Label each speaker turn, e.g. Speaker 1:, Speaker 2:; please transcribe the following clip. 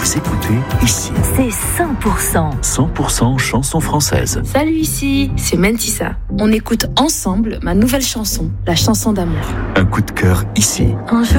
Speaker 1: Vous écoutez ici.
Speaker 2: C'est 100%.
Speaker 1: 100% chansons françaises.
Speaker 3: Salut, ici, c'est Mentissa. On écoute ensemble ma nouvelle chanson, la chanson d'amour.
Speaker 1: Un coup de cœur ici.
Speaker 2: Un jour